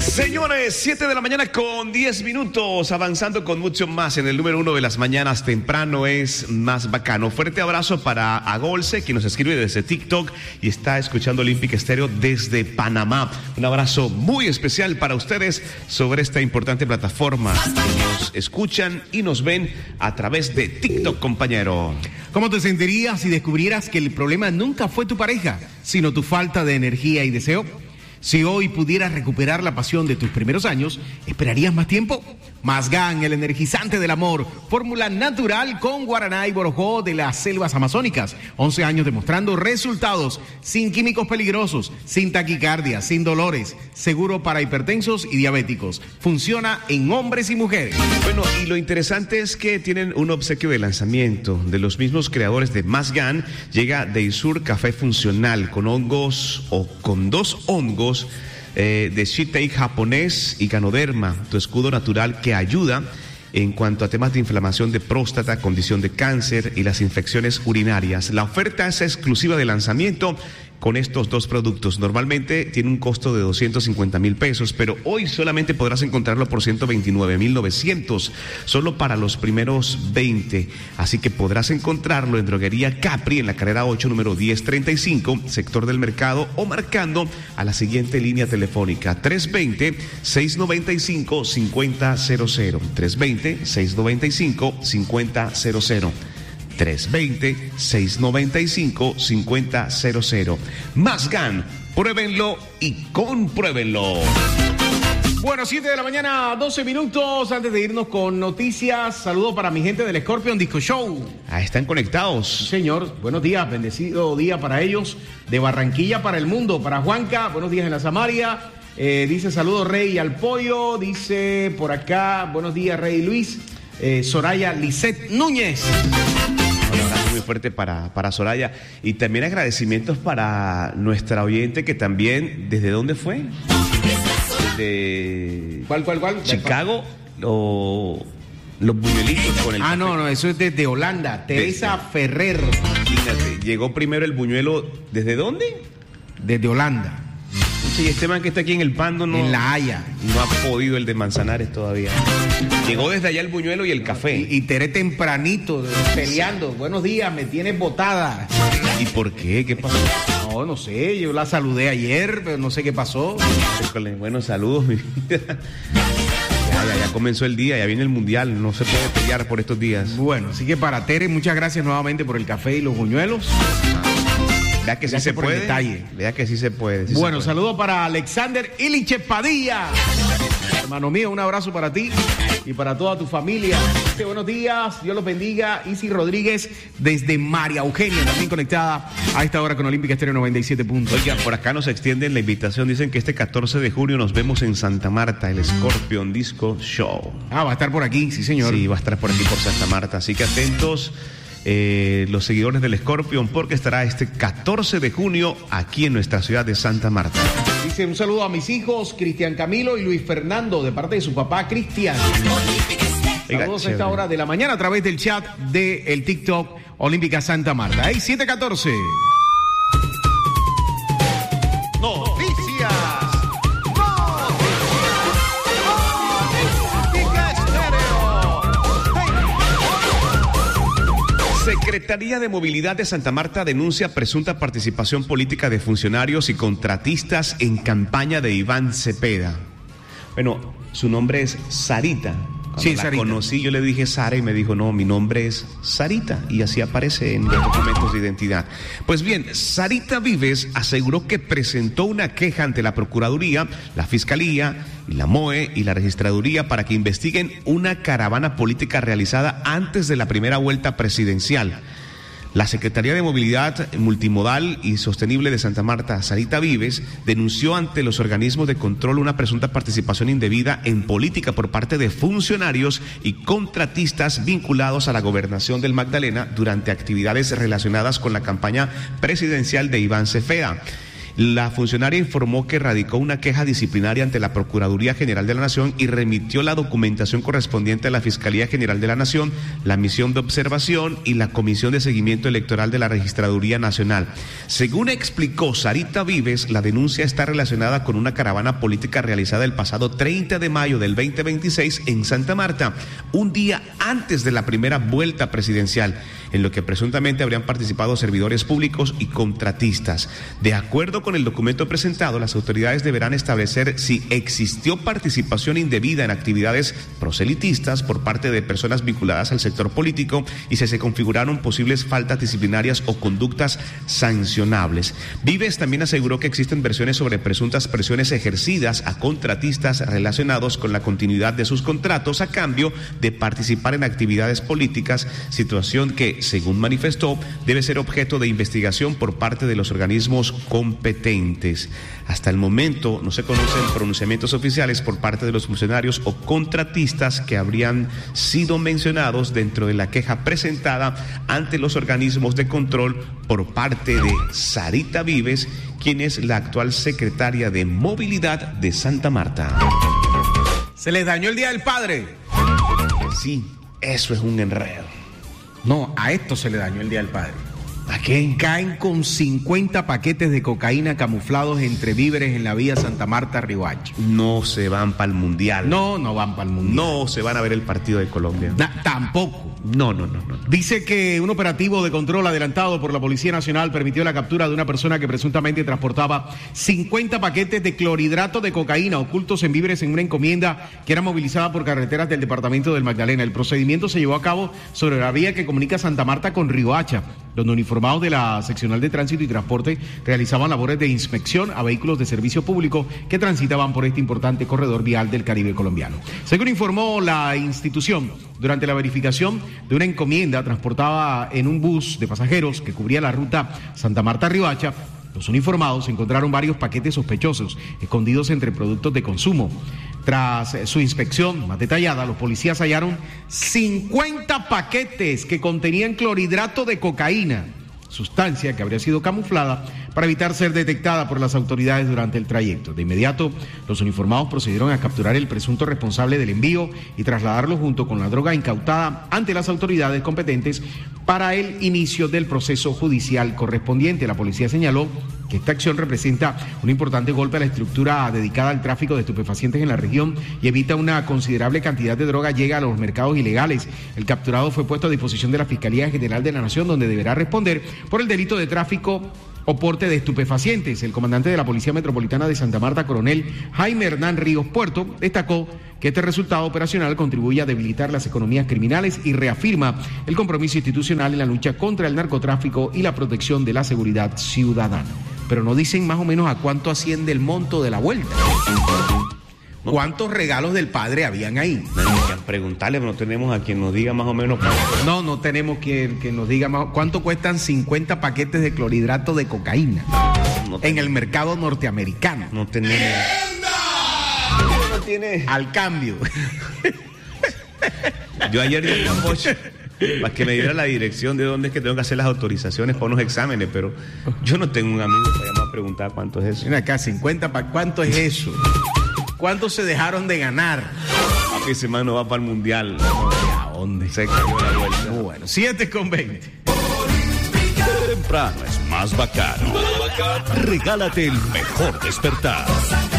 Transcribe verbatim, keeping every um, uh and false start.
Señores, siete de la mañana con diez minutos, avanzando con mucho más en el número uno de las mañanas temprano es más bacano. Fuerte abrazo para Agolce, quien nos escribe desde TikTok y está escuchando Olímpica Estéreo desde Panamá. Un abrazo muy especial para ustedes sobre esta importante plataforma. Nos escuchan y nos ven a través de TikTok, compañero. ¿Cómo te sentirías si descubrieras que el problema nunca fue tu pareja, sino tu falta de energía y deseo? Si hoy pudieras recuperar la pasión de tus primeros años, ¿esperarías más tiempo? Masgan, el energizante del amor, fórmula natural con guaraná y borojó de las selvas amazónicas. once años demostrando resultados, sin químicos peligrosos, sin taquicardia, sin dolores, seguro para hipertensos y diabéticos. Funciona en hombres y mujeres. Bueno, y lo interesante es que tienen un obsequio de lanzamiento de los mismos creadores de Masgan. Llega Deisur Café Funcional con hongos o con dos hongos Eh, de Shitei japonés y Ganoderma, tu escudo natural que ayuda en cuanto a temas de inflamación de próstata, condición de cáncer y las infecciones urinarias. La oferta es exclusiva de lanzamiento con estos dos productos. Normalmente tiene un costo de doscientos cincuenta mil pesos, pero hoy solamente podrás encontrarlo por ciento veintinueve mil novecientos, solo para los primeros veinte. Así que podrás encontrarlo en Droguería Capri, en la carrera ocho, número diez treinta y cinco, sector del mercado, o marcando a la siguiente línea telefónica, tres veinte, seis noventa y cinco, cincuenta cero cero, tres veinte, seis noventa y cinco, cincuenta cero cero. tres veinte, seis noventa y cinco, cincuenta cero cero. Masgan, pruébenlo y compruébenlo. Bueno, siete de la mañana, doce minutos. Antes de irnos con noticias, saludo para mi gente del Scorpion Disco Show. Ah, están conectados. Sí, señor, buenos días, bendecido día para ellos. De Barranquilla para el mundo, para Juanca, buenos días en la Samaria. Eh, dice saludo Rey al Pollo, dice por acá, buenos días Rey Luis. Eh, Soraya Lisset Núñez. Un abrazo muy fuerte para, para Soraya. Y también agradecimientos para nuestra oyente que también, ¿desde dónde fue? Desde... ¿Cuál, cuál, cuál? Chicago o los buñuelitos con el Ah, café. no, no, eso es desde Holanda. Teresa desde... Ferrer. Imagínate, llegó primero el buñuelo, ¿desde dónde? Desde Holanda. Sí, este man que está aquí en el Pando no... En La Haya. No ha podido el de Manzanares todavía. Llegó desde allá el buñuelo y el café. Y, y Tere tempranito, peleando. Buenos días, me tienes botada. ¿Y por qué? ¿Qué pasó? No, no sé, yo la saludé ayer, pero no sé qué pasó. Bueno, saludos, mi vida. Ya, ya, ya comenzó el día, ya viene el mundial, no se puede pelear por estos días. Bueno, así que para Tere, muchas gracias nuevamente por el café y los buñuelos. Vea que sí se puede. Detalle. Vea que sí se puede. Sí bueno, se puede. Saludo para Alexander Iliche Padilla. Hermano mío, un abrazo para ti y para toda tu familia. Dice, buenos días, Dios los bendiga. Isi Rodríguez desde María Eugenia, también conectada a esta hora con Olímpica Estéreo noventa y siete puntos. Oiga, por acá nos extienden la invitación. Dicen que este catorce de junio nos vemos en Santa Marta, el Scorpion Disco Show. Ah, va a estar por aquí, sí señor. Sí, va a estar por aquí por Santa Marta. Así que atentos. Eh, los seguidores del Scorpion, porque estará este catorce de junio aquí en nuestra ciudad de Santa Marta. Dice un saludo a mis hijos Cristian Camilo y Luis Fernando de parte de su papá Cristian. Saludos a esta hora de la mañana a través del chat del de TikTok Olímpica Santa Marta. Hey, siete catorce. Noticias. Secretaría de Movilidad de Santa Marta denuncia presunta participación política de funcionarios y contratistas en campaña de Iván Cepeda. Bueno, su nombre es Sarita. Cuando sí, la Sarita. conocí, yo le dije Sara y me dijo, no, mi nombre es Sarita. Y así aparece en los documentos de identidad. Pues bien, Sarita Vives aseguró que presentó una queja ante la Procuraduría, la Fiscalía y la M O E y la Registraduría para que investiguen una caravana política realizada antes de la primera vuelta presidencial. La Secretaría de Movilidad Multimodal y Sostenible de Santa Marta, Sarita Vives, denunció ante los organismos de control una presunta participación indebida en política por parte de funcionarios y contratistas vinculados a la gobernación del Magdalena durante actividades relacionadas con la campaña presidencial de Iván Cepeda. La funcionaria informó que radicó una queja disciplinaria ante la Procuraduría General de la Nación y remitió la documentación correspondiente a la Fiscalía General de la Nación, la Misión de Observación y la Comisión de Seguimiento Electoral de la Registraduría Nacional. Según explicó Sarita Vives, la denuncia está relacionada con una caravana política realizada el pasado treinta de mayo del veinte veintiséis en Santa Marta, un día antes de la primera vuelta presidencial, en lo que presuntamente habrían participado servidores públicos y contratistas. De acuerdo con el documento presentado, las autoridades deberán establecer si existió participación indebida en actividades proselitistas por parte de personas vinculadas al sector político y si se configuraron posibles faltas disciplinarias o conductas sancionables. Vives también aseguró que existen versiones sobre presuntas presiones ejercidas a contratistas relacionados con la continuidad de sus contratos a cambio de participar en actividades políticas, situación que, según manifestó, debe ser objeto de investigación por parte de los organismos competentes. Hasta el momento no se conocen pronunciamientos oficiales por parte de los funcionarios o contratistas que habrían sido mencionados dentro de la queja presentada ante los organismos de control por parte de Sarita Vives, quien es la actual secretaria de Movilidad de Santa Marta. ¿Se les dañó el Día del Padre? Sí, eso es un enredo. No, a esto se le dañó el Día del Padre. ¿A qué? Caen con cincuenta paquetes de cocaína camuflados entre víveres en la vía Santa Marta-Riohacha. No se van para el Mundial. No, no van para el Mundial. No se van a ver el partido de Colombia. Na, tampoco. No, no, no, no. Dice que un operativo de control adelantado por la Policía Nacional permitió la captura de una persona que presuntamente transportaba cincuenta paquetes de clorhidrato de cocaína ocultos en víveres en una encomienda que era movilizada por carreteras del departamento del Magdalena. El procedimiento se llevó a cabo sobre la vía que comunica Santa Marta con Riohacha, donde uniformados de la Seccional de Tránsito y Transporte realizaban labores de inspección a vehículos de servicio público que transitaban por este importante corredor vial del Caribe colombiano. Según informó la institución, durante la verificación de una encomienda transportada en un bus de pasajeros que cubría la ruta Santa Marta-Riohacha, los uniformados encontraron varios paquetes sospechosos escondidos entre productos de consumo. Tras su inspección más detallada, los policías hallaron cincuenta paquetes que contenían clorhidrato de cocaína, sustancia que habría sido camuflada para evitar ser detectada por las autoridades durante el trayecto. De inmediato, los uniformados procedieron a capturar el presunto responsable del envío y trasladarlo junto con la droga incautada ante las autoridades competentes para el inicio del proceso judicial correspondiente. La policía señaló que esta acción representa un importante golpe a la estructura dedicada al tráfico de estupefacientes en la región y evita una considerable cantidad de droga llega a los mercados ilegales. El capturado fue puesto a disposición de la Fiscalía General de la Nación, donde deberá responder por el delito de tráfico o porte de estupefacientes. El comandante de la Policía Metropolitana de Santa Marta, coronel Jaime Hernán Ríos Puerto, destacó que este resultado operacional contribuye a debilitar las economías criminales y reafirma el compromiso institucional en la lucha contra el narcotráfico y la protección de la seguridad ciudadana. Pero no dicen más o menos a cuánto asciende el monto de la vuelta. ¿Cuántos regalos del padre habían ahí? Preguntarle, no tenemos a quien nos diga más o menos cuánto. No, no tenemos quien que nos diga más. ¿Cuánto cuestan cincuenta paquetes de clorhidrato de cocaína no en el mercado norteamericano? No tenemos. No tiene. Al cambio. Yo ayer di un poche para que me diera la dirección de dónde es que tengo que hacer las autorizaciones para unos exámenes, pero yo no tengo un amigo para llamar a preguntar cuánto es eso. Mira acá, cincuenta, pa- ¿cuánto es eso? ¿Cuántos se dejaron de ganar? Papi, ese man no va para el Mundial. ¿A dónde? Se cayó la vuelta. Muy bueno, siete con veinte. Temprano es más bacano. Regálate el mejor despertar.